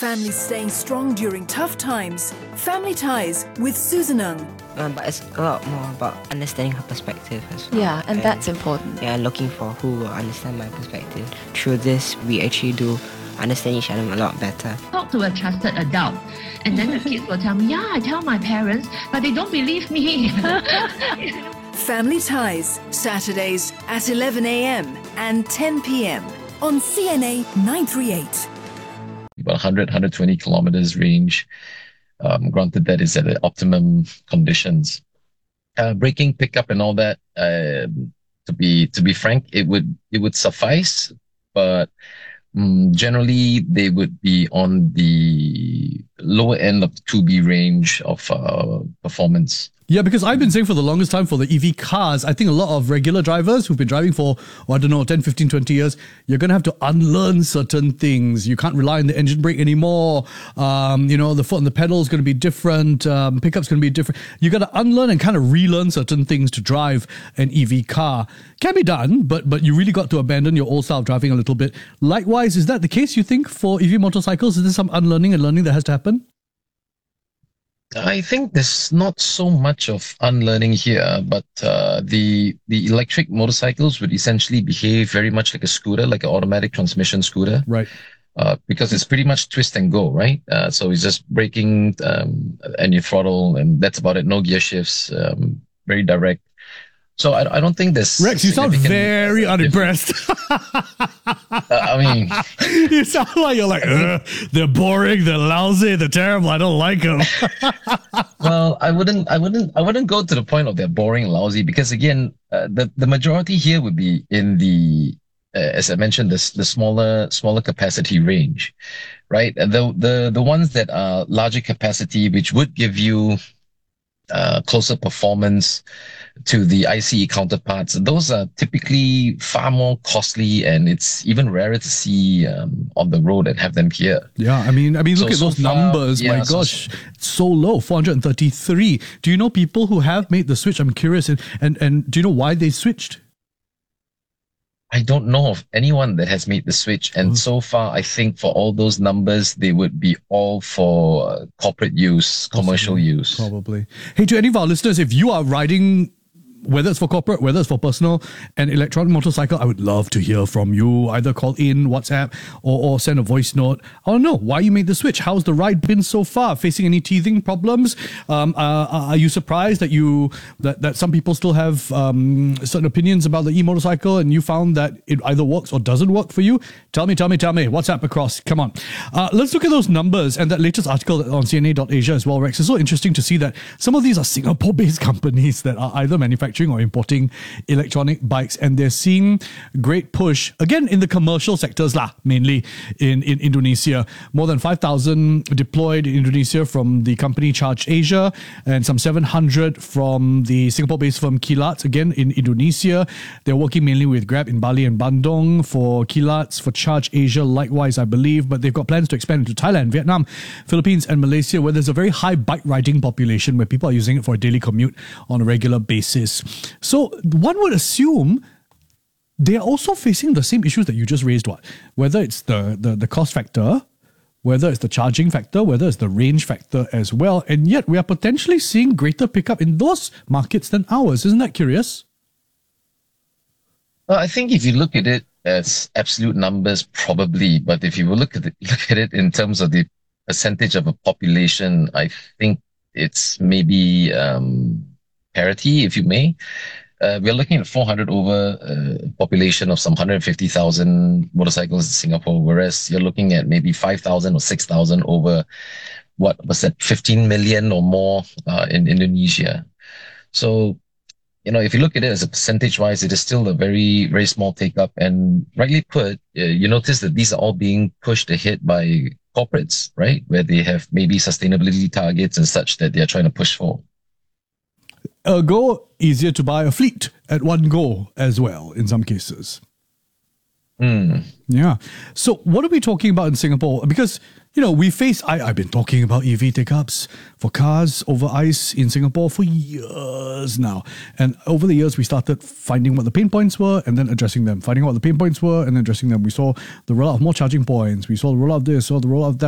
families staying strong during tough times. Family Ties with Susan Ng. But it's a lot more about understanding her perspective as well. Yeah, and that's important. Yeah, looking for who will understand my perspective. Through this, we actually do understand each other a lot better. Talk to a trusted adult, and then the kids will tell me, yeah, I tell my parents, but they don't believe me. Family Ties, Saturdays at 11 a.m. and 10 p.m. on CNA 938. About 100, 120 kilometers range. Granted, that is at the optimum conditions. Braking, pickup, and all that. To be frank, it would suffice, but generally they would be on the lower end of the 2B range of performance. Yeah, because I've been saying for the longest time for the EV cars, I think a lot of regular drivers who've been driving for, 10, 15, 20 years, you're going to have to unlearn certain things. You can't rely on the engine brake anymore. The foot on the pedal is going to be different. Pickup's going to be different. You got to unlearn and kind of relearn certain things to drive an EV car. Can be done, but you really got to abandon your old style of driving a little bit. Likewise, is that the case, you think, for EV motorcycles? Is there some unlearning and learning that has to happen? I think there's not so much of unlearning here, but the electric motorcycles would essentially behave very much like a scooter, like an automatic transmission scooter. Right. Because it's pretty much twist and go, right? So it's just braking and you throttle, and that's about it. No gear shifts, very direct. So I don't think there's... Rex, you sound very unimpressed. You sound like you're like, they're boring, they're lousy, they're terrible, I don't like them. Well, I wouldn't go to the point of they're boring, lousy, because again, the majority here would be in the, as I mentioned, the smaller capacity range, right? And the ones that are larger capacity, which would give you closer performance to the ICE counterparts, those are typically far more costly, and it's even rarer to see on the road and have them here. Yeah, I mean, look at those numbers. Yeah, my gosh, it's so low, 433. Do you know people who have made the switch? I'm curious, and do you know why they switched? I don't know of anyone that has made the switch, and so far, I think for all those numbers, they would be all for corporate use, commercial use. Probably. Hey, to any of our listeners, if you are riding, whether it's for corporate, whether it's for personal, an electronic motorcycle, I would love to hear from you. Either call in, WhatsApp, or send a voice note. I don't know why you made the switch. How's the ride been so far? Facing any teething problems? Are you surprised that some people still have certain opinions about the e-motorcycle, and you found that it either works or doesn't work for you? Tell me. WhatsApp across. Come on. Let's look at those numbers and that latest article on CNA.Asia as well, Rex. It's so interesting to see that some of these are Singapore-based companies that are either manufacturing or importing electronic bikes, and they're seeing great push again in the commercial sectors mainly in Indonesia. More than 5,000 deployed in Indonesia from the company Charge Asia, and some 700 from the Singapore-based firm Kilat, again in Indonesia. They're working mainly with Grab in Bali and Bandung for Kilat, for Charge Asia likewise, I believe, but they've got plans to expand into Thailand, Vietnam, Philippines and Malaysia, where there's a very high bike riding population, where people are using it for a daily commute on a regular basis. So one would assume they are also facing the same issues that you just raised, whether it's the cost factor, whether it's the charging factor, whether it's the range factor as well, and yet we are potentially seeing greater pickup in those markets than ours. Isn't that curious? Well, I think if you look at it as absolute numbers, probably, but if you look at it in terms of the percentage of a population, I think it's maybe parity, if you may. We're looking at 400 over a population of some 150,000 motorcycles in Singapore, whereas you're looking at maybe 5,000 or 6,000 over, 15 million or more in Indonesia. So, if you look at it as a percentage-wise, it is still a very, very small take-up. And rightly put, you notice that these are all being pushed ahead by corporates, right? Where they have maybe sustainability targets and such that they're trying to push for. Ergo, easier to buy a fleet at one go as well, in some cases. Yeah. So what are we talking about in Singapore? Because, we face, I've been talking about EV take-ups for cars over ICE in Singapore for years now. And over the years, we started finding what the pain points were and then addressing them. Finding out what the pain points were and then addressing them. We saw the rollout of more charging points. We saw the rollout of this, saw the rollout of that.